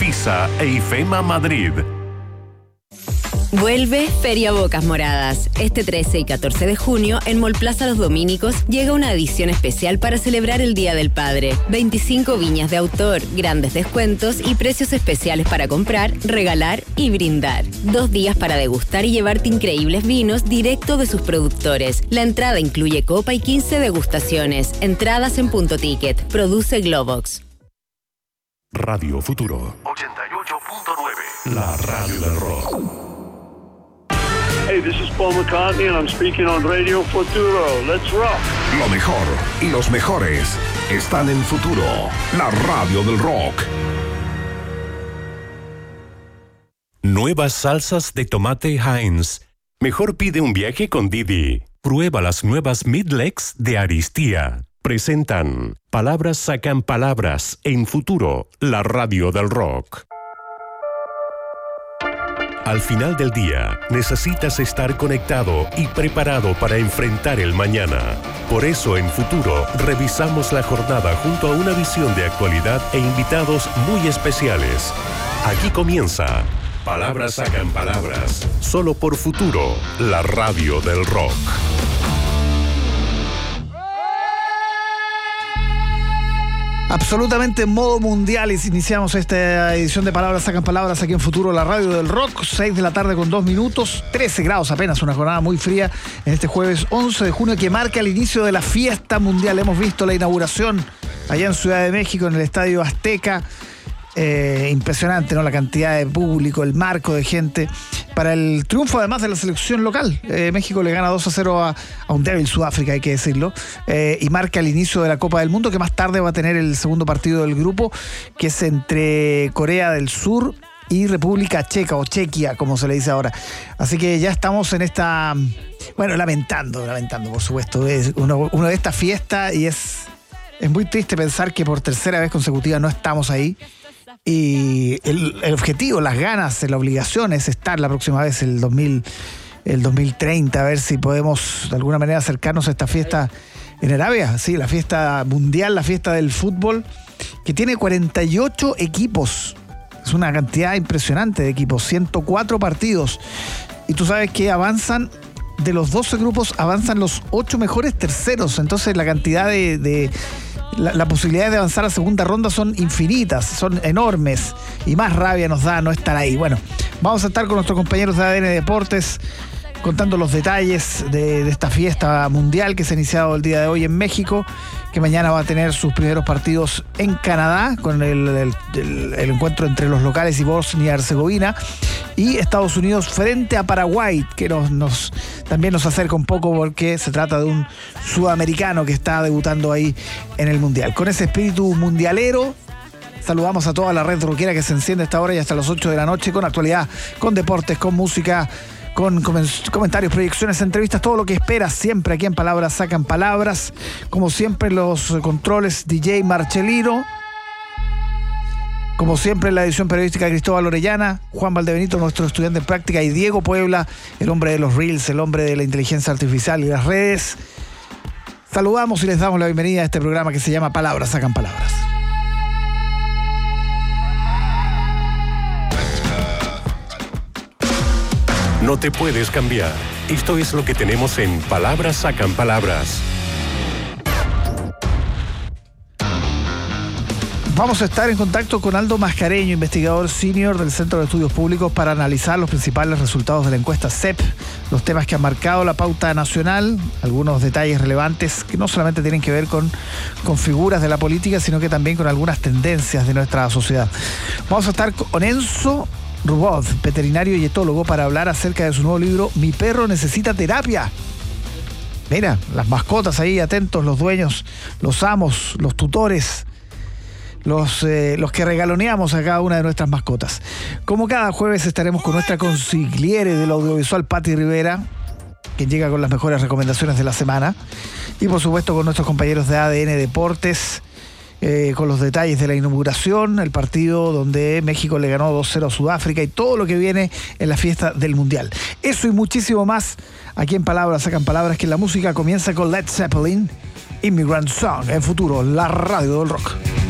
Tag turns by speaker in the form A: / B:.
A: FISA e IFEMA Madrid.
B: Vuelve Feria Bocas Moradas. Este 13 y 14 de junio, en Mall Plaza Los Dominicos, llega una edición especial para celebrar el Día del Padre. 25 viñas de autor, grandes descuentos y precios especiales para comprar, regalar y brindar. 2 días para degustar y llevarte increíbles vinos directo de sus productores. La entrada incluye copa y 15 degustaciones. Entradas en Punto Ticket. Produce Globox.
A: Radio Futuro 88.9. La radio del rock.
C: Hey, this is Paul McCartney and I'm speaking on Radio Futuro. Let's rock.
A: Lo mejor y los mejores están en Futuro, la radio del rock. Nuevas salsas de tomate Heinz. Mejor pide un viaje con Didi. Prueba las nuevas Midlegs de Aristía. Presentan Palabras sacan palabras en Futuro, la radio del rock. Al final del día, necesitas estar conectado y preparado para enfrentar el mañana. Por eso, en Futuro, revisamos la jornada junto a una visión de actualidad e invitados muy especiales. Aquí comienza Palabras sacan palabras, solo por Futuro, la radio del rock.
D: Absolutamente en modo mundial, y iniciamos esta edición de Palabras sacan palabras aquí en Futuro, la radio del rock. 6 de la tarde con 2 minutos, 13 grados apenas, una jornada muy fría en este jueves 11 de junio que marca el inicio de la fiesta mundial. Hemos visto la inauguración allá en Ciudad de México, en el Estadio Azteca. Impresionante, ¿no? La cantidad de público, el marco de gente para el triunfo además de la selección local. México le gana 2-0 a un débil Sudáfrica, hay que decirlo, y marca el inicio de la Copa del Mundo, que más tarde va a tener el segundo partido del grupo, que es entre Corea del Sur y República Checa, o Chequia, como se le dice ahora. Así que ya estamos en esta, bueno, lamentando, por supuesto, es uno de esta fiesta, y es muy triste pensar que por tercera vez consecutiva no estamos ahí. Y el objetivo, las ganas, la obligación es estar la próxima vez, el 2030, a ver si podemos de alguna manera acercarnos a esta fiesta en Arabia. Sí, la fiesta mundial, la fiesta del fútbol, que tiene 48 equipos. Es una cantidad impresionante de equipos, 104 partidos. Y tú sabes que avanzan, de los 12 grupos, avanzan los 8 mejores terceros. Entonces la cantidad la posibilidad de avanzar a segunda ronda son infinitas, son enormes, y más rabia nos da no estar ahí. Bueno, vamos a estar con nuestros compañeros de ADN Deportes contando los detalles de esta fiesta mundial que se ha iniciado el día de hoy en México, que mañana va a tener sus primeros partidos en Canadá con el encuentro entre los locales y Bosnia y Herzegovina, y Estados Unidos frente a Paraguay, que también nos acerca un poco porque se trata de un sudamericano que está debutando ahí en el Mundial. Con ese espíritu mundialero, saludamos a toda la red rockera que se enciende a esta hora y hasta las 8 de la noche, con actualidad, con deportes, con música, con comentarios, proyecciones, entrevistas, todo lo que esperas siempre aquí en Palabras sacan palabras. Como siempre, los controles DJ Marchelino. Como siempre, en la edición periodística Cristóbal Orellana, Juan Valdebenito, nuestro estudiante en práctica, y Diego Puebla, el hombre de los reels, el hombre de la inteligencia artificial y las redes. Saludamos y les damos la bienvenida a este programa que se llama Palabras sacan palabras.
A: No te puedes cambiar. Esto es lo que tenemos en Palabras sacan palabras.
D: Vamos a estar en contacto con Aldo Mascareño, investigador senior del Centro de Estudios Públicos, para analizar los principales resultados de la encuesta CEP, los temas que han marcado la pauta nacional, algunos detalles relevantes que no solamente tienen que ver con figuras de la política, sino que también con algunas tendencias de nuestra sociedad. Vamos a estar con Enzo Rubod, veterinario y etólogo, para hablar acerca de su nuevo libro Mi perro necesita terapia. Mira, las mascotas ahí, atentos, los dueños, los amos, los tutores, los que regaloneamos a cada una de nuestras mascotas. Como cada jueves estaremos con nuestra consigliere del audiovisual, Patti Rivera, quien llega con las mejores recomendaciones de la semana, y por supuesto con nuestros compañeros de ADN Deportes, con los detalles de la inauguración, el partido donde México le ganó 2-0 a Sudáfrica y todo lo que viene en la fiesta del Mundial. Eso y muchísimo más aquí en Palabras sacan palabras, que la música comienza con Led Zeppelin, Immigrant Song, en Futuro, la radio del rock.